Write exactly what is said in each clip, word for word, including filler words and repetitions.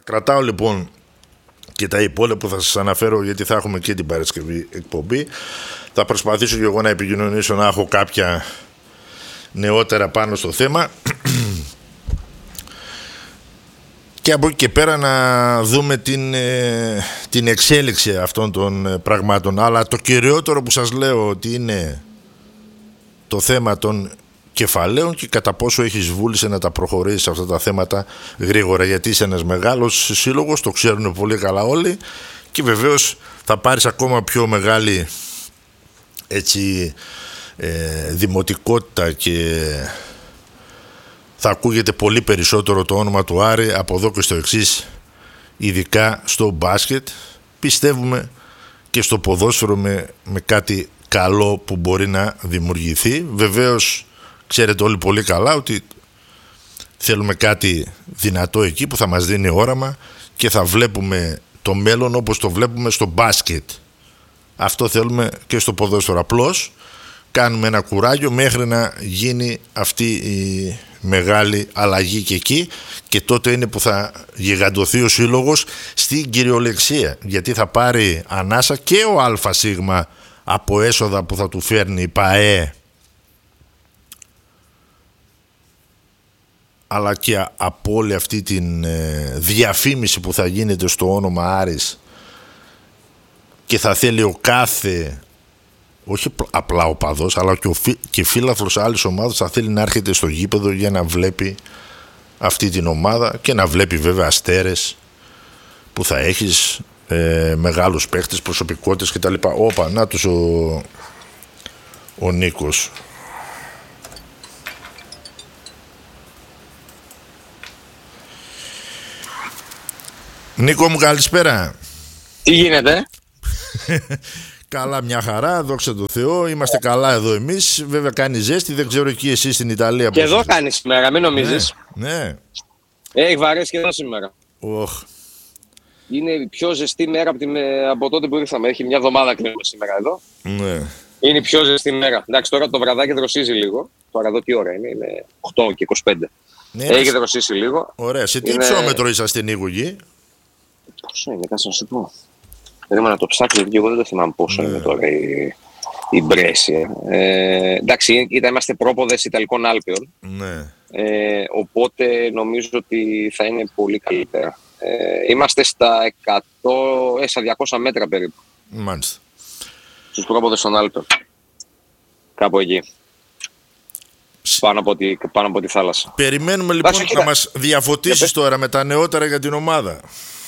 Κρατάω λοιπόν και τα υπόλοιπα που θα σας αναφέρω, γιατί θα έχουμε και την Παρασκευή εκπομπή. Θα προσπαθήσω και εγώ να επικοινωνήσω, να έχω κάποια νεότερα πάνω στο θέμα. Και από εκεί και πέρα να δούμε την, την εξέλιξη αυτών των πραγμάτων. Αλλά το κυριότερο που σας λέω ότι είναι το θέμα των κεφαλαίων και κατά πόσο έχεις βούληση να τα προχωρήσεις σε αυτά τα θέματα γρήγορα, γιατί είσαι ένας μεγάλος σύλλογος, το ξέρουν πολύ καλά όλοι, και βεβαίως θα πάρεις ακόμα πιο μεγάλη έτσι ε, δημοτικότητα και θα ακούγεται πολύ περισσότερο το όνομα του Άρη από εδώ και στο εξής, ειδικά στο μπάσκετ. Πιστεύουμε και στο ποδόσφαιρο με, με κάτι καλό που μπορεί να δημιουργηθεί. Βεβαίως ξέρετε όλοι πολύ καλά ότι θέλουμε κάτι δυνατό εκεί που θα μας δίνει όραμα και θα βλέπουμε το μέλλον όπως το βλέπουμε στο μπάσκετ. Αυτό θέλουμε και στο ποδόσφαιρο. Απλώς κάνουμε ένα κουράγιο μέχρι να γίνει αυτή η μεγάλη αλλαγή και εκεί, και τότε είναι που θα γιγαντωθεί ο σύλλογος στην κυριολεξία, γιατί θα πάρει ανάσα και ο ΑΣ από έσοδα που θα του φέρνει η ΠΑΕ, αλλά και από όλη αυτή την διαφήμιση που θα γίνεται στο όνομα Άρης, και θα θέλει ο κάθε, όχι απλά ο παδός, αλλά και, ο φι, και φίλαθλος άλλης ομάδας θα θέλει να έρχεται στο γήπεδο για να βλέπει αυτή την ομάδα και να βλέπει βέβαια αστέρες που θα έχεις, ε, μεγάλους παίχτες, προσωπικότητες κτλ. Όπα, να τους ο, ο Νίκος. Νίκο μου, καλησπέρα. Τι γίνεται? Καλά, μια χαρά, δόξα τω Θεώ. Είμαστε καλά εδώ εμείς. Βέβαια κάνει ζέστη, δεν ξέρω εκεί εσείς στην Ιταλία. Και εδώ κάνει σήμερα, μην νομίζεις. Ναι, ναι. Έχει βαρέσει και εδώ σήμερα. Oh. Είναι η πιο ζεστή μέρα από, τη, από τότε που ήρθαμε. Έχει μια εβδομάδα κλείνουμε σήμερα εδώ. Ναι. Είναι η πιο ζεστή μέρα. Εντάξει, τώρα το βραδάκι δροσίζει λίγο. Τώρα εδώ τι ώρα είναι, είναι οκτώ και είκοσι πέντε. Ναι, έχει δροσίσει λίγο. Ωραία. Σε τι είναι... υψόμετρο είσαστε, Νίκο, εκεί? Πόσο είναι, κάτσε να σου πω. Πρέπει να το ψάξω, γιατί εγώ δεν το θυμάμαι πόσο ναι. είναι τώρα η, η Μπρέσια. Ε, εντάξει, είμαστε πρόποδες Ιταλικών Άλπαιων. Ναι. Ε, οπότε νομίζω ότι θα είναι πολύ καλύτερα. Ε, είμαστε στα εκατό, ε, στα διακόσια μέτρα περίπου. Μάλιστα. Στους πρόποδες των Άλπαιων. Κάπου εκεί. Πάνω από, τη, πάνω από τη θάλασσα. Περιμένουμε λοιπόν Άχι, να μας διαφωτίσεις τώρα με τα νεότερα για την ομάδα.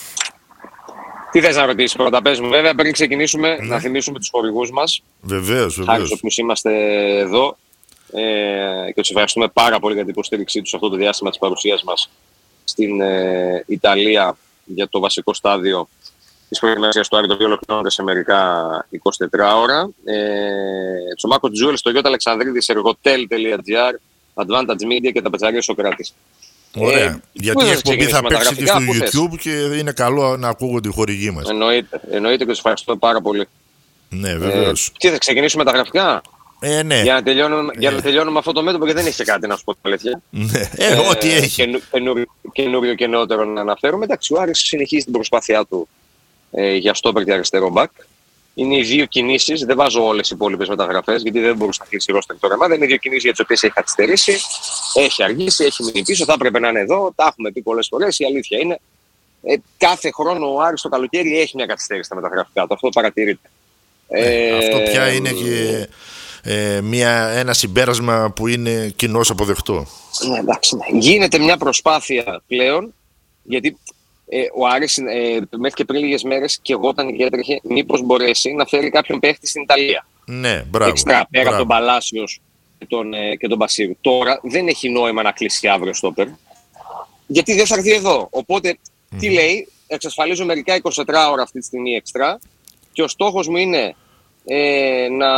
Τι θες να ρωτήσεις πρώτα, πες μου. Βέβαια, πριν ξεκινήσουμε, ναι. να θυμίσουμε τους χορηγούς μας. Βεβαίως, βεβαίως. Χάρη στους οποίους είμαστε εδώ. Ε, και τους ευχαριστούμε πάρα πολύ για την υποστήριξή τους αυτό το διάστημα της παρουσίας μας στην ε, Ιταλία για το βασικό στάδιο της προετοιμασίας του Άρη, το οποίο ολοκληρώνεται σε μερικά εικοσιτετράωρα. Ε, Τσομάκο Jewels, το Γιώτα Αλεξανδρίδης, ergotel.gr, Advantage Media και τα Πετσαρία Σοκράτης. Ωραία. Ε, γιατί η εκπομπή θα παίξει και στο YouTube και είναι καλό να ακούγονται οι χορηγοί μας. Εννοείται, εννοείται και τους ευχαριστώ πάρα πολύ. Ναι, βεβαίως. Ε, τι θα ξεκινήσουμε τα γραφικά? Ε, ναι. Για να τελειώνουμε, ε. για να τελειώνουμε αυτό το μέτωπο, γιατί δεν έχει κάτι να σου πω την αλήθεια. Ναι, ε, ε, ό,τι έχει. Καινούριο και νεότερο να αναφέρουμε. Εντάξει, ο Άρης συνεχίζει την προσπάθειά του ε, για στόπερ και αριστερό μπακ. Είναι οι δύο κινήσεις, δεν βάζω όλες οι υπόλοιπες μεταγραφές, γιατί δεν μπορούσε να κλείσει ρόστερ τώρα. Μα δεν είναι οι δύο κινήσεις για τις οποίες έχει καθυστερήσει, έχει αργήσει, έχει μείνει πίσω, θα έπρεπε να είναι εδώ. Τα έχουμε πει πολλές φορές. Η αλήθεια είναι ε, κάθε χρόνο ο Άρης το καλοκαίρι έχει μια καθυστέρηση στα μεταγραφικά του. Αυτό παρατηρείται. Ε, ε, αυτό πια είναι και ε, μια, ένα συμπέρασμα που είναι κοινώς αποδεκτό. Ναι, εντάξει, ναι. Γίνεται μια προσπάθεια πλέον, γιατί ε, ο Άρης ε, μέχρι και πριν λίγες μέρες και εγώ όταν έτρεχε μήπως μπορέσει να φέρει κάποιον παίχτη στην Ιταλία. Ναι, μπράβο. Εξτρά, πέρα από τον Παλάσιος και τον, ε, και τον Μπασίρου. Τώρα δεν έχει νόημα να κλείσει αύριο στόπερ, γιατί δεν θα έρθει εδώ. Οπότε, mm. τι λέει, εξασφαλίζω μερικά εικοσιτετράωρα αυτή τη στιγμή εξτρά και ο στόχος μου είναι Ε, να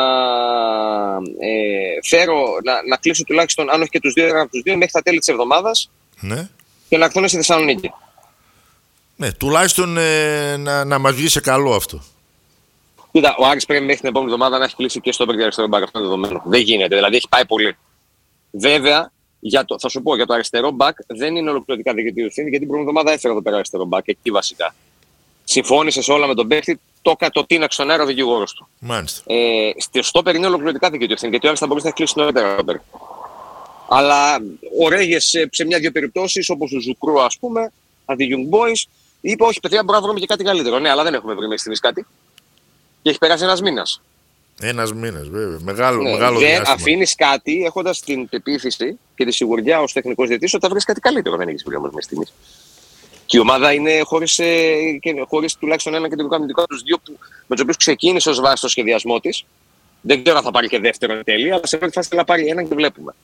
ε, φέρω, να, να κλείσω τουλάχιστον, αν όχι και τους δύο, ένα από τους δύο, μέχρι τα τέλη της εβδομάδας, ναι. και να έρθουν στη Θεσσαλονίκη. Ναι, τουλάχιστον ε, να, να μας βγει σε καλό αυτό. Κοίτα, ο Άρης πρέπει μέχρι την επόμενη εβδομάδα να έχει κλείσει και στο πέντε αριστερό μπακ, αυτό είναι δεδομένο. Δεν γίνεται, δηλαδή έχει πάει πολύ. Βέβαια, Για το, θα σου πω, για το αριστερό μπακ δεν είναι ολοκληρωτικά δική του ευθύνη, γιατί την προηγούμενη εβδομάδα έφερα εδώ πέρα αριστερό μπακ, εκεί βασικά. Συμφώνησε όλα με τον παίκτη, το, το τίναξε στον αέρα ο δικηγόρο του. Μάλιστα. Ε, στο στόπερ είναι ολοκληρωτικά δική του ευθύνη, γιατί ο Άρης θα μπορούσε να κλείσει νωρίτερα. Αλλά ο Ρέγες σε, σε μια-δύο περιπτώσεις, όπως ο Ζουκρού, ας πούμε, αντί Young Boys, είπε: όχι, παιδιά, μπορούμε να βρούμε και κάτι καλύτερο. Ναι, αλλά δεν έχουμε βρει μέχρι στιγμής κάτι. Και έχει περάσει ένας μήνας. Ένας μήνας, βέβαια. Μεγάλο, ναι, μεγάλο δεν διάστημα. αφήνεις κάτι έχοντας την πεποίθηση και τη σιγουριά ως τεχνικός διαιτητής ότι θα βρεις κάτι καλύτερο. Δεν έχεις βρει όμως μέχρι στιγμής. Και η ομάδα είναι χωρίς, ε, χωρίς τουλάχιστον ένα κεντρικό αμυντικό από τους δύο που, με τους οποίους ξεκίνησε ως βάση το σχεδιασμό της. Δεν ξέρω αν θα πάρει και δεύτερο εν τέλει, αλλά σε πρώτη φάση θα πάρει έναν και βλέπουμε.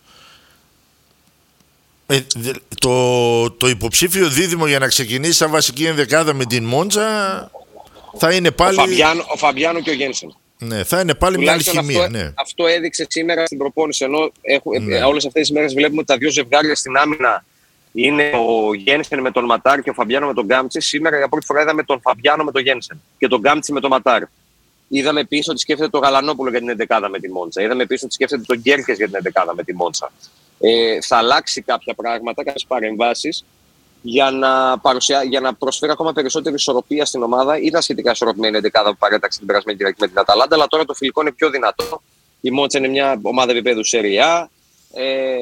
Ε, το, το υποψήφιο δίδυμο για να ξεκινήσει σαν βασική ενδεκάδα με την Μόντζα θα είναι πάλι. Ο Φαμπιάνο, ο Φαμπιάνο και ο Γένσεν. Ναι, θα είναι πάλι μια αλχημία. Αυτό, ναι. αυτό έδειξε σήμερα στην προπόνηση. Ενώ ναι. όλες αυτές τις μέρες βλέπουμε ότι τα δύο ζευγάρια στην άμυνα είναι ο Γένσεν με τον Ματάρ και ο Φαμπιάνο με τον Γκάμτσι. Σήμερα για πρώτη φορά είδαμε τον Φαμπιάνο με τον Γένσεν και τον Γκάμτσι με τον Ματάρ. Είδαμε επίσης ότι σκέφτεται τον Γαλανόπουλο για την ενδεκάδα με τη Μόντσα. Είδαμε επίσης ότι σκέφτεται τον Γκέρκες για την ενδεκάδα με τη Μόντσα. Ε, θα αλλάξει κάποια πράγματα, κάποιες παρεμβάσεις για να, παρουσια... για να προσφέρει ακόμα περισσότερη ισορροπία στην ομάδα. Ήταν σχετικά ισορροπημένη η ενδεκάδα που παρέταξε την περασμένη Κυριακή με την Αταλάντα, αλλά τώρα το φιλικό είναι πιο δυνατό. Η Μόντσα είναι μια ομάδα επίπεδου Σεριά. Ε,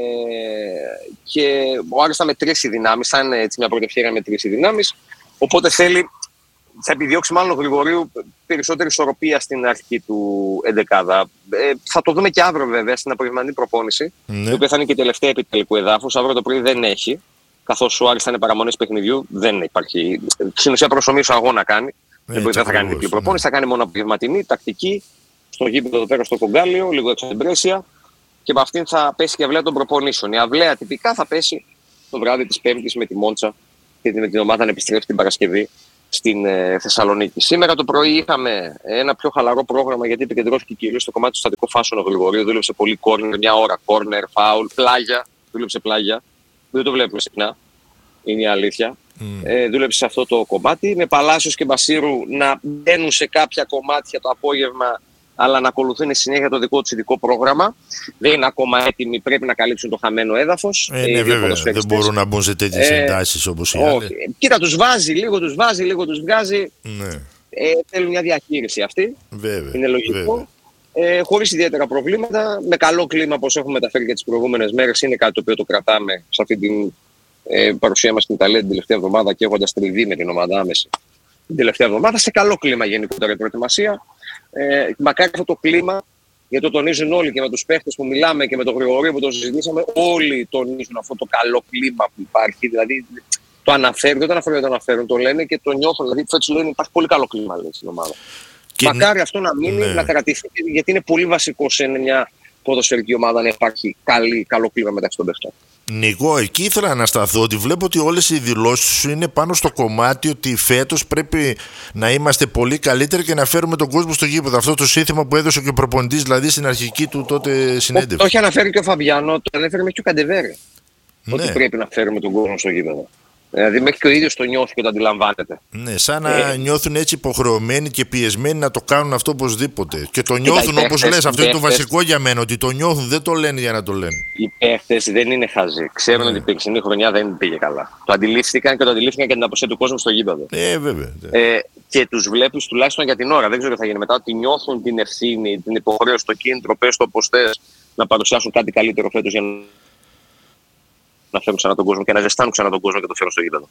και ο Άρης θα μετρήσει δυνάμεις, θα είναι έτσι μια πρώτη ευκαιρία να μετρήσει δυνάμεις. Οπότε θέλει. Θα επιδιώξει μάλλον ο Γρηγορίου περισσότερη ισορροπία στην αρχή του εντεκάδα. Ε, θα το δούμε και αύριο βέβαια στην απογευματινή προπόνηση, ναι. Η οποία θα είναι και η τελευταία επιτελικού εδάφους. Αύριο το πρωί δεν έχει, καθώς ο Άρης θα είναι παραμονές παιχνιδιού, δεν υπάρχει. Στην ουσία προσωμείωση αγώνα κάνει. Ναι, δεν θα κάνει διπλή προπόνηση, ναι. Θα κάνει μόνο απογευματινή, τακτική, στο γήπεδο εδώ πέρα στο Κογκάλιο, λίγο έξω την Πρέσια. Και με αυτήν θα πέσει και η αυλαία των προπονήσεων. Η αυλαία τυπικά θα πέσει το βράδυ της Πέμπτης με τη Μόντσα και με την ομάδα να επιστρέψει την Παρασκευή στην ε, Θεσσαλονίκη. Σήμερα το πρωί είχαμε ένα πιο χαλαρό πρόγραμμα, γιατί επικεντρώθηκε κυρίως στο κομμάτι του στατικού φάσεων ο Γρηγορίου. Δούλεψε πολύ κόρνερ, μια ώρα κόρνερ, φάουλ, πλάγια. Δούλεψε πλάγια. Δεν το βλέπουμε συχνά. Είναι η αλήθεια. Mm. Ε, δούλεψε σε αυτό το κομμάτι. Με Παλάσιος και Μπασίρου να μπαίνουν σε κάποια κομμάτια το απόγευμα, αλλά να ακολουθούν συνέχεια το δικό του ειδικό πρόγραμμα. Δεν είναι ακόμα έτοιμοι, πρέπει να καλύψουν το χαμένο έδαφος. Ε, ναι, βέβαια. Δεν μπορούν να μπουν σε τέτοιες ε, εντάσεις όπως οι άλλοι. Κοίτα, τους βάζει, λίγο τους βάζει, λίγο τους βγάζει. Ναι. Ε, θέλουν μια διαχείριση αυτή. Βέβαια, είναι λογικό. Ε, χωρίς ιδιαίτερα προβλήματα. Με καλό κλίμα, όπως έχουμε μεταφέρει και τις προηγούμενες μέρες. Είναι κάτι το οποίο το κρατάμε σε αυτή την ε, παρουσία μας στην Ιταλία την τελευταία εβδομάδα και έχοντας τριβεί με την ομάδα άμεση την τελευταία εβδομάδα. Σε καλό κλίμα γενικότερα η προετοιμασία. Ε, μακάρι αυτό το κλίμα, γιατί το τονίζουν όλοι και με τους παίχτες που μιλάμε και με τον Γρηγορείο που το συζητήσαμε, όλοι τονίζουν αυτό το καλό κλίμα που υπάρχει. Δηλαδή το αναφέρουν, δεν το αναφέρουν, το αναφέρουν, το λένε και το νιώθουν. Δηλαδή φέτος λένε υπάρχει πολύ καλό κλίμα, λέει, στην ομάδα. Και μακάρι αυτό να μείνει, ναι. να κρατηθεί, γιατί είναι πολύ βασικό σε μια ποδοσφαιρική ομάδα να υπάρχει καλή, καλό κλίμα μεταξύ των παιχτών. Νικό, εκεί ήθελα να σταθώ ότι βλέπω ότι όλες οι δηλώσεις σου είναι πάνω στο κομμάτι ότι φέτος πρέπει να είμαστε πολύ καλύτεροι και να φέρουμε τον κόσμο στο γήπεδο. Αυτό το σύνθημα που έδωσε και ο προπονητής, δηλαδή στην αρχική του τότε συνέντευξη. Το έχει αναφέρει και ο Φαμπιάνο, το ανέφερε και ο Καντεβέρη. Ναι. Ότι πρέπει να φέρουμε τον κόσμο στο γήπεδο. Δηλαδή μέχρι και ο ίδιος το νιώθει και το αντιλαμβάνεται. Ναι, σαν να ε, νιώθουν έτσι υποχρεωμένοι και πιεσμένοι να το κάνουν αυτό οπωσδήποτε. Και το νιώθουν όπως λες, αυτό είναι το βασικό για μένα, ότι το νιώθουν, δεν το λένε για να το λένε. Οι παίχτες δεν είναι χαζοί. Ξέρουν ναι. ότι η περσινή χρονιά δεν πήγε καλά. Το αντιλήφθηκαν και το αντιλήφθηκαν και την αποσία του κόσμου στο γήπεδο. Ε, βέβαια. Ε, και τους βλέπεις τουλάχιστον για την ώρα, δεν ξέρω τι θα γίνει μετά, ότι νιώθουν την ευθύνη, την υποχρέωση, το κίνητρο, πες το όπως θες, να παρουσιάσουν κάτι καλύτερο φέτος για να φέρουν ξανά τον κόσμο και να ζεστάνουν ξανά τον κόσμο και το φέρουν στο γήπεδο.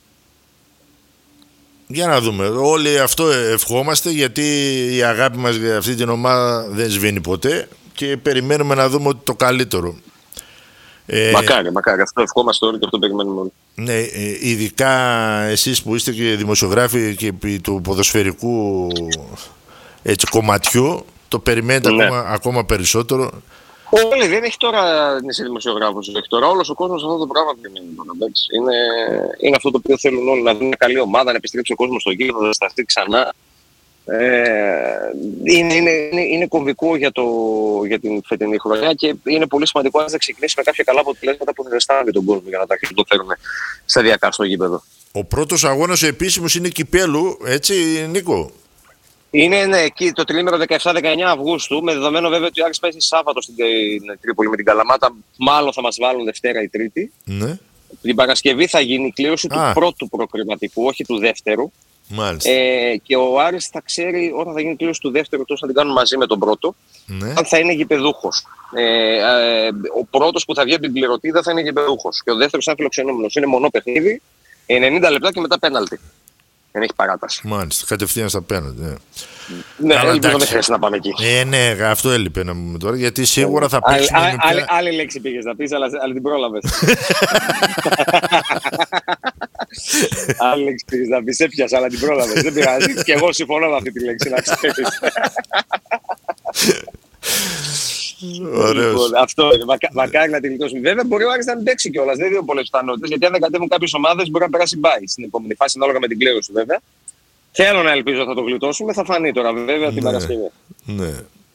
Για να δούμε. Όλοι αυτό ευχόμαστε, γιατί η αγάπη μας για αυτή την ομάδα δεν σβήνει ποτέ και περιμένουμε να δούμε ότι το καλύτερο. Ε, μακάρι, μακάρι. Αυτό ευχόμαστε όλοι και αυτό περιμένουμε όλοι. Ναι, ειδικά εσείς που είστε και δημοσιογράφοι και του ποδοσφαιρικού έτσι, κομματιού, το περιμένετε ναι. ακόμα, ακόμα περισσότερο. Όλοι, δεν έχει τώρα είσαι δημοσιογράφος, έχει τώρα όλος ο κόσμος αυτό το πράγμα περιμένει. Είναι, είναι αυτό το οποίο θέλουν όλοι, να δουν μια καλή ομάδα, να επιστρέψει ο κόσμος στο γήπεδο, να σταθεί ξανά. Ε, είναι, είναι, είναι, είναι κομβικό για, το, για την φετινή χρονιά και είναι πολύ σημαντικό να ξεκινήσει με κάποια καλά αποτελέσματα που θα ζεστάνουν τον κόσμο για να τα το φέρουν σταδιακά στο γήπεδο. Ο πρώτος αγώνας ο επίσημος είναι κυπέλου, έτσι Νίκο? Είναι ναι, εκεί το τρίμηνο δεκαεπτά δεκαεννιά Αυγούστου, με δεδομένο βέβαια ότι ο Άρης παίζει Σάββατο στην Τρίπολη με την Καλαμάτα. Μάλλον θα μας βάλουν Δευτέρα ή Τρίτη. Ναι. Την Παρασκευή θα γίνει η κλήρωση του πρώτου προκριματικού, όχι του δεύτερου. Μάλιστα. Ε, και ο Άρης θα ξέρει όταν θα γίνει η κλήρωση του δεύτερου, τόσο θα την κάνουν μαζί με τον πρώτο, ναι. αν θα είναι γηπεδούχος. Ε, ε, ο πρώτος που θα βγει από την πληρωτή δεν θα είναι γηπεδούχος. Και ο δεύτερος, σαν φιλοξενούμενος, είναι μονό παιχνίδι, ενενήντα λεπτά και μετά πέναλτι. Δεν έχει παράταση. Μάλιστα, κατευθείαν στα πέναλτι. Ναι, ναι ελπίζω δεν χρειάζεται να πάμε εκεί. Ε, ναι, αυτό έλειπε να πούμε τώρα, γιατί σίγουρα θα παίξουμε. Άλλη, άλλη, πια... άλλη λέξη πήγες να πεις, αλλά, αλλά την πρόλαβες. Άλλη λέξη πήγες να πεις, έπιασα, αλλά την πρόλαβες. Δεν πειράζει. Και εγώ συμφωνώ με αυτή τη λέξη, να ξέρεις. Λοιπόν, αυτό είναι. Μακα, μακάρι να τη γλιτώσουμε. Βέβαια, μπορεί ο Άρης να μην παίξει κιόλας. Δεν είναι πολλές πιθανότητες. Γιατί αν δεν κατέβουν κάποιες ομάδες, μπορεί να περάσει μπάι στην επόμενη φάση, ανάλογα με την κλήρωση βέβαια. Θέλω να ελπίζω ότι θα το γλιτώσουμε. Θα φανεί τώρα βέβαια την ναι, Παρασκευή. Ναι.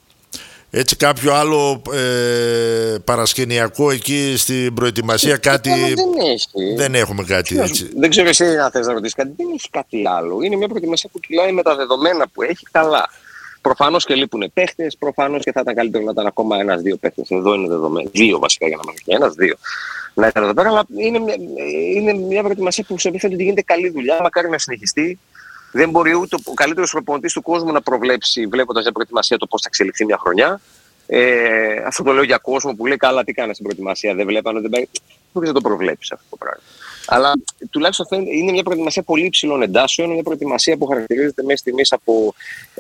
Έτσι, κάποιο άλλο ε, παρασκηνιακό εκεί στην προετοιμασία, κάτι. Δεν, έχει. δεν έχουμε κάτι έτσι. Δεν ξέρω εσύ αν θες να ρωτήσεις κάτι. Δεν έχει κάτι άλλο. Είναι μια προετοιμασία που κυλάει με τα δεδομένα που έχει καλά. Προφανώς και λείπουν παίχτες, προφανώς και θα ήταν καλύτερο να ήταν ακόμα ένας-δύο παίχτες. Εδώ είναι δεδομένο. Δύο βασικά για να μην είναι ένας-δύο. Να ήταν εδώ πέρα, αλλά είναι μια, είναι μια προετοιμασία που σε επιφέρει ότι γίνεται καλή δουλειά. Μακάρι να συνεχιστεί. Δεν μπορεί ούτε ο καλύτερος προπονητής του κόσμου να προβλέψει, βλέποντας μια προετοιμασία, το πώς θα εξελιχθεί μια χρονιά. Ε, αυτό το λέω για κόσμο που λέει: καλά, τι κάνανε στην προετοιμασία, δεν βλέπανε, δεν πάει. Δεν μπορεί να το προβλέψει αυτό το πράγμα. Αλλά τουλάχιστον είναι μια προετοιμασία πολύ υψηλών εντάσεων, μια προετοιμασία που χαρακτηρίζεται μέχρι στιγμής από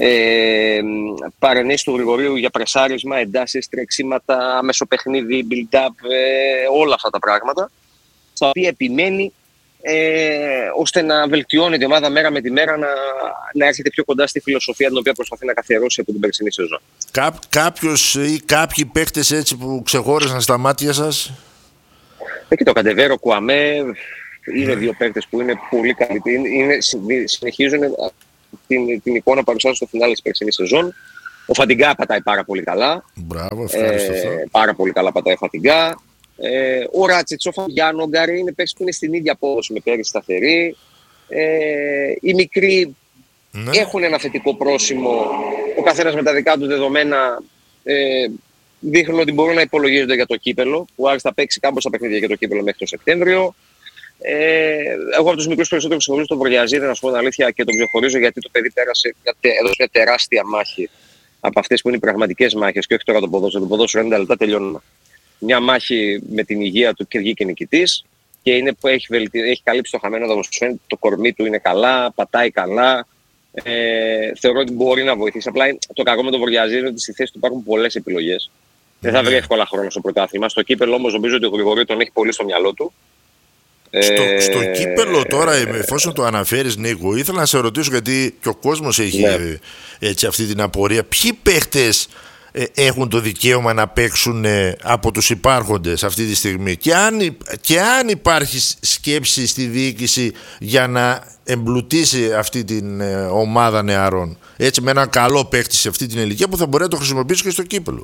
ε, παρενέσεις του Γρηγορίου για πρεσάρισμα, εντάσεις, τρεξίματα, μεσοπαιχνίδι, build-up, ε, όλα αυτά τα πράγματα, στα οποία επιμένει ε, ώστε να βελτιώνει η ομάδα μέρα με τη μέρα, να, να έρχεται πιο κοντά στη φιλοσοφία την οποία προσπαθεί να καθιερώσει από την περσινή σεζόν. Κά, κάποιος ή κάποιοι παίκτες έτσι που ξεχώρισαν στα μάτια σας? Εκεί το Καντεβέρο, Κουαμέ, είναι δύο παίκτες που είναι πολύ καλοί. Είναι, συνεχίζουν την, την εικόνα που παρουσιάζουν στο φινάλε της περσινής σεζόν. Ο Φαντιγκά πατάει πάρα πολύ καλά. Μπράβο, ευχαριστώ. Ε, πάρα πολύ καλά πατάει ο Φαντιγκά. Ε, ο Ράτσιτς, ο Φαβιάνο, ο Γκαρί είναι παίκτες που είναι στην ίδια απόδοση με πέρυσι σταθεροί. Ε, οι μικροί ναι. έχουν ένα θετικό πρόσημο. Ο καθένας με τα δικά του δεδομένα ε, δείχνουν ότι μπορούν να υπολογίζονται για το κύπελο. Που Άρης θα παίξει κάμποσα παιχνίδια για το κύπελο μέχρι το Σεπτέμβριο. Ε, εγώ από τους μικρούς περισσότερους ξεχωρίζω τον Βορειαζίδη, να σου πω την αλήθεια, και τον ξεχωρίζω γιατί το παιδί πέρασε, έδωσε μια τεράστια μάχη από αυτές που είναι οι πραγματικές μάχες και όχι τώρα το ποδόσφαιρο. Το ποδόσφαιρο ενενήντα λεπτά τελειώνουμε. Μια μάχη με την υγεία του και βγήκε νικητής και είναι που έχει, βελτι... έχει καλύψει το χαμένο δαμοσφαίρι. Το κορμί του είναι καλά, πατάει καλά. Ε, θεωρώ ότι μπορεί να βοηθήσει. Απλά το κακό με τον Βορειαζίδη είναι ότι στη θέση του υπάρχουν πολλές επιλογές. Δεν θα βρει εύκολα χρόνο στο πρωτάθλημα. Στο κύπελο όμως νομίζω ότι ο Γρηγορίου τον έχει πολύ στο μυαλό του. Στο, ε... στο κύπελο τώρα, εφόσον το αναφέρεις Νίκο, ήθελα να σε ρωτήσω, γιατί και ο κόσμος έχει ναι. έτσι, αυτή την απορία. Ποιοι παίχτες ε, έχουν το δικαίωμα να παίξουν ε, από τους υπάρχοντες αυτή τη στιγμή, και αν, και αν υπάρχει σκέψη στη διοίκηση για να εμπλουτίσει αυτή την ε, ομάδα νεαρών, έτσι, με έναν καλό παίχτη σε αυτή την ηλικία που θα μπορεί να το χρησιμοποιήσει και στο κύπελο.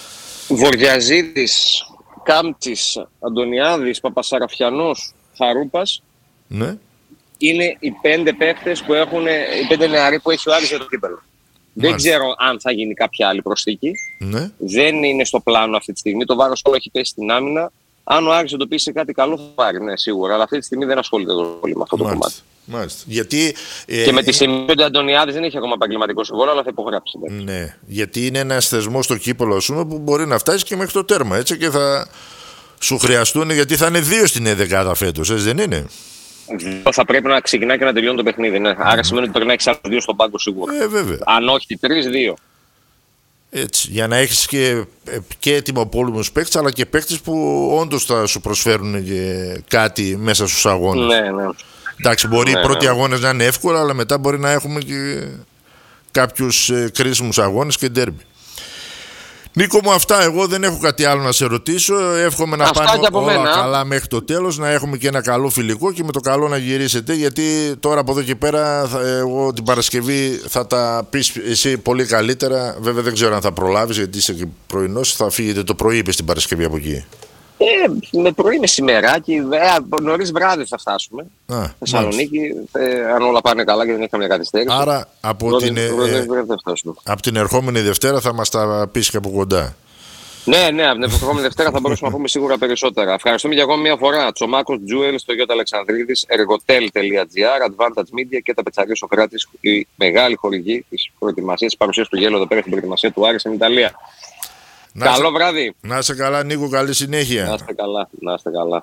Βορειαζίδης, Κάμπτης, Αντωνιάδης, Παπασαραφιανός, Χαρούπας, ναι. είναι οι πέντε παίκτες που έχουν, οι πέντε νεαροί που έχει ο Άρης για το κύπελλο. Δεν ξέρω αν θα γίνει κάποια άλλη προσθήκη. Ναι. Δεν είναι στο πλάνο αυτή τη στιγμή. Το βάρος όλο έχει πέσει στην άμυνα. Αν ο Άρης εντοπίσει κάτι καλό θα πάρει, ναι, σίγουρα. Αλλά αυτή τη στιγμή δεν ασχολείται πολύ με αυτό το Μάλιστα. κομμάτι. Μάλιστα. Γιατί, ε, και με τη σημεία ότι ο Αντωνιάδης δεν έχει ακόμα επαγγελματικό συμβόλαιο, αλλά θα υπογράψει. Ναι, γιατί είναι ένας θεσμός στο κύπελλο που μπορεί να φτάσει και μέχρι το τέρμα. Έτσι, και θα σου χρειαστούν, γιατί θα είναι δύο στην δεκάδα φέτος, έτσι δεν είναι? Θα πρέπει να ξεκινάει και να τελειώνει το παιχνίδι. Ναι. Άρα σημαίνει ότι πρέπει να έχει άλλους δύο στον πάγκο σίγουρα. Ε, βέβαια. Αν όχι τρεις, δύο. Έτσι, για να έχεις και, και ετοιμοπόλεμους παίκτες, αλλά και παίκτες που όντως θα σου προσφέρουν και κάτι μέσα στους αγώνες. Ναι, ναι. Εντάξει, μπορεί ναι, οι πρώτοι ναι. αγώνες να είναι εύκολα, αλλά μετά μπορεί να έχουμε και κάποιους ε, κρίσιμους αγώνες και ντέρμπι. Νίκο μου, αυτά. Εγώ δεν έχω κάτι άλλο να σε ρωτήσω. Εύχομαι να αυτά πάνε όλα μένα. καλά μέχρι το τέλος, να έχουμε και ένα καλό φιλικό και με το καλό να γυρίσετε, γιατί τώρα από εδώ και πέρα θα, εγώ την Παρασκευή θα τα πεις εσύ πολύ καλύτερα. Βέβαια δεν ξέρω αν θα προλάβεις, γιατί είσαι και πρωινός. Θα φύγετε το πρωί, είπες, την Παρασκευή από εκεί. Ε, με πρωί μεσημεράκι, ε, νωρίς βράδυ θα φτάσουμε. Α, Θεσσαλονίκη, ε, αν όλα πάνε καλά και δεν έχει καμία καθυστέρηση. Άρα από, την, ε, ε, από την ερχόμενη Δευτέρα θα μας τα πεις και από κοντά. Ναι, ναι, από την ερχόμενη Δευτέρα θα μπορέσουμε να πούμε σίγουρα περισσότερα. Ευχαριστούμε για ακόμη μια φορά. Τσομάκος Jewel στο Γιώτα Αλεξανδρίδης, εργοτέλ τελεία τζι άρ, Advantage Media και τα Πετσαρία Σοκράτης, η μεγάλη χορηγή της προετοιμασίας, της παρουσίας του Γέλου εδώ πέρα στην προετοιμασία του Άρη στην Ιταλία. Να Καλό σε... βράδυ. Να είσαι καλά, Νίκο, καλή συνέχεια. Να είστε καλά, να είστε καλά.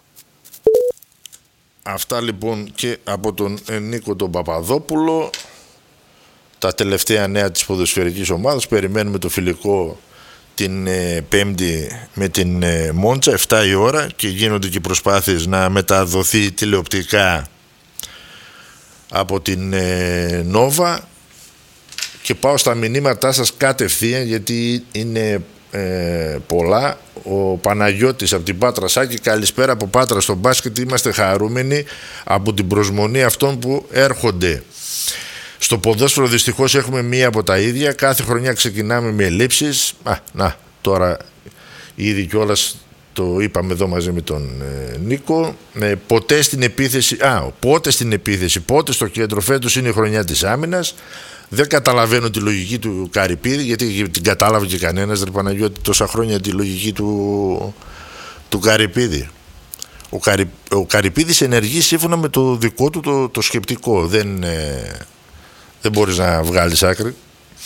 Αυτά λοιπόν και από τον Νίκο τον Παπαδόπουλο. Τα τελευταία νέα της ποδοσφαιρικής ομάδας. Περιμένουμε το φιλικό την ε, Πέμπτη με την ε, Μόντσα, εφτά η ώρα, και γίνονται και προσπάθειες να μεταδοθεί τηλεοπτικά από την ε, Νόβα. Και πάω στα μηνύματά σας κατευθείαν, γιατί είναι ε, πολλά. Ο Παναγιώτης από την Πάτρα Σάκη, καλησπέρα από Πάτρα στο μπάσκετ, είμαστε χαρούμενοι από την προσμονή αυτών που έρχονται. Στο ποδόσφαιρο δυστυχώς έχουμε μία από τα ίδια. Κάθε χρονιά ξεκινάμε με ελλείψεις. Α, να, τώρα ήδη κιόλας το είπαμε εδώ μαζί με τον ε, Νίκο. Ε, ποτέ στην επίθεση, α, πότε στην επίθεση, πότε στο κέντρο. Φέτος είναι η χρονιά της άμυνας. Δεν καταλαβαίνω τη λογική του Καρυπίδη, γιατί την κατάλαβε και κανένας, ρε Παναγιώτη, τόσα χρόνια τη λογική του, του Καρυπίδη. Ο, Καρι, ο Καρυπίδης ενεργεί σύμφωνα με το δικό του το, το σκεπτικό. Δεν... Ε, Δεν μπορείς να βγάλεις άκρη.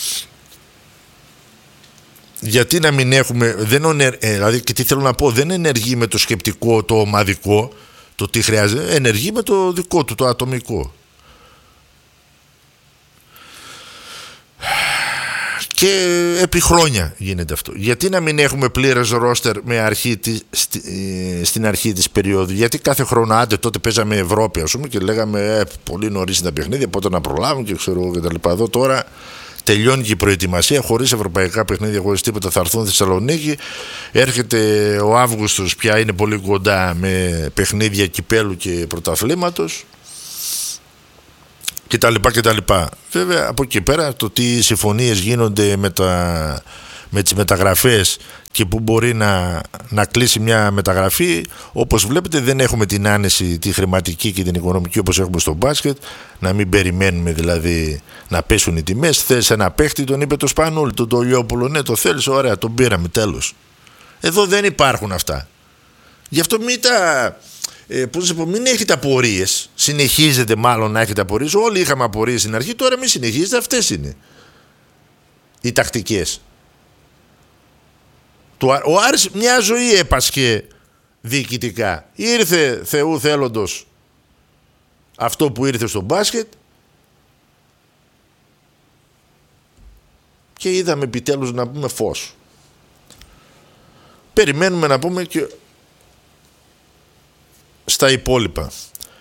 Γιατί να μην έχουμε, δεν ονε, ε, δηλαδή, και τι θέλω να πω, δεν ενεργεί με το σκεπτικό το ομαδικό, το τι χρειάζεται, ενεργεί με το δικό του, το ατομικό. Και επί χρόνια γίνεται αυτό. Γιατί να μην έχουμε πλήρες ρόστερ με αρχή της, στη, ε, στην αρχή της περίοδου? Γιατί κάθε χρόνο, άντε τότε παίζαμε Ευρώπη, ας πούμε, και λέγαμε ε, πολύ νωρίς τα παιχνίδια, πότε να προλάβουν και ξέρω και τα λοιπά. Εδώ τώρα τελειώνει και η προετοιμασία, χωρίς ευρωπαϊκά παιχνίδια, χωρίς τίποτα, θα έρθουν στη Θεσσαλονίκη. Έρχεται ο Αύγουστος, πια είναι πολύ κοντά, με παιχνίδια κυπέλου και πρωταθλήματος. Και τα λοιπά και τα λοιπά. Βέβαια από εκεί πέρα το τι συμφωνίες γίνονται με, τα, με τις μεταγραφές και που μπορεί να, να κλείσει μια μεταγραφή, όπως βλέπετε δεν έχουμε την άνεση τη χρηματική και την οικονομική όπως έχουμε στο μπάσκετ, να μην περιμένουμε δηλαδή να πέσουν οι τιμές. Θες ένα παίχτη, τον είπε το Σπανούλη, τον Τολιόπουλο, ναι το θέλεις, ωραία, τον πήραμε, τέλος. Εδώ δεν υπάρχουν αυτά. Γι' αυτό μην τα... Ε, πώς πω, μην έχετε απορίες. Συνεχίζετε μάλλον να έχετε απορίες. Όλοι είχαμε απορίες στην αρχή, τώρα μην συνεχίζετε. Αυτές είναι οι τακτικές. Ο Άρης μια ζωή έπασχε διοικητικά. Ήρθε Θεού θέλοντος αυτό που ήρθε στο μπάσκετ και είδαμε επιτέλους να πούμε φως. Περιμένουμε να πούμε και στα υπόλοιπα.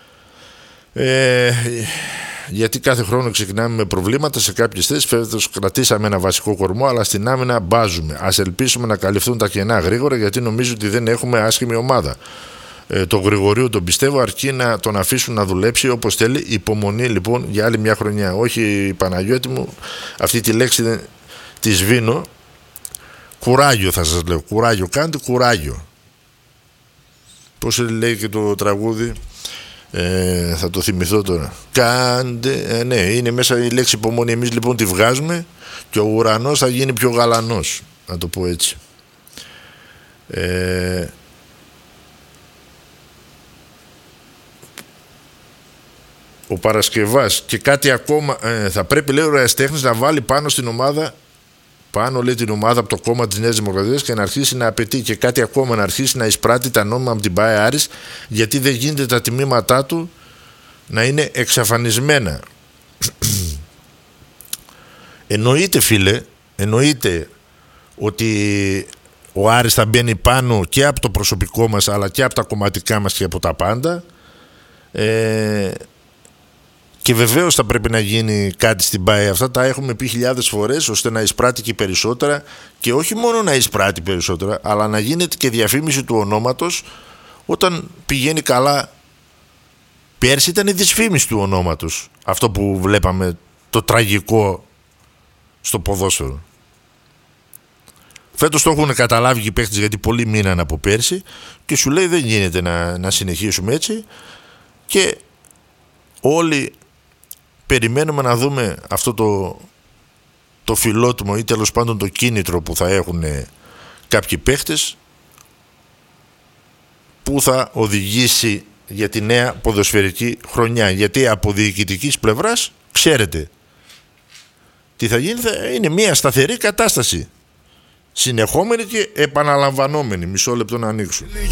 Ε, γιατί κάθε χρόνο ξεκινάμε με προβλήματα σε κάποιες θέσεις. Φέτος κρατήσαμε ένα βασικό κορμό, αλλά στην άμυνα μπάζουμε. Ας ελπίσουμε να καλυφθούν τα κενά γρήγορα, γιατί νομίζω ότι δεν έχουμε άσχημη ομάδα. Ε, το Γρηγορίου τον πιστεύω, αρκεί να τον αφήσουν να δουλέψει όπως θέλει. Υπομονή λοιπόν για άλλη μια χρονιά. Όχι, Παναγιώτη μου, αυτή τη λέξη δεν τη σβήνω. Κουράγιο θα σας λέω. Κουράγιο, κάντε κουράγιο. Πώς λέει και το τραγούδι, ε, θα το θυμηθώ τώρα. Κάντε, ε, ναι, είναι μέσα η λέξη υπομονή. Εμείς λοιπόν τη βγάζουμε και ο ουρανός θα γίνει πιο γαλανός, να το πω έτσι. Ε, ο Παρασκευάς και κάτι ακόμα, ε, θα πρέπει λέει ο Ρεαστέχνης να βάλει πάνω στην ομάδα, πάνω λέει την ομάδα από το κόμμα της Νέας Δημοκρατίας και να αρχίσει να απαιτεί και κάτι ακόμα, να αρχίσει να εισπράττει τα νόμιμα από την ΠΑΕ Άρης, γιατί δεν γίνεται τα τιμήματά του να είναι εξαφανισμένα. Εννοείται φίλε, εννοείται ότι ο Άρης θα μπαίνει πάνω και από το προσωπικό μας αλλά και από τα κομματικά μας και από τα πάντα, ε, και βεβαίως θα πρέπει να γίνει κάτι στην ΠΑΕ. Αυτά τα έχουμε πει χιλιάδες φορές, ώστε να εισπράττει και περισσότερα, και όχι μόνο να εισπράττει περισσότερα, αλλά να γίνεται και διαφήμιση του ονόματος όταν πηγαίνει καλά. Πέρσι ήταν η δυσφήμιση του ονόματος, αυτό που βλέπαμε, το τραγικό στο ποδόσφαιρο. Φέτος το έχουν καταλάβει και οι παίχτες, γιατί πολλοί μείναν από πέρσι και σου λέει δεν γίνεται να, να συνεχίσουμε έτσι, και όλοι περιμένουμε να δούμε αυτό το, το φιλότιμο ή τέλος πάντων το κίνητρο που θα έχουν κάποιοι παίχτες, που θα οδηγήσει για τη νέα ποδοσφαιρική χρονιά. Γιατί από διοικητικής πλευράς ξέρετε τι θα γίνει, θα είναι μια σταθερή κατάσταση, συνεχόμενη και επαναλαμβανόμενη. Μισό λεπτό να ανοίξω.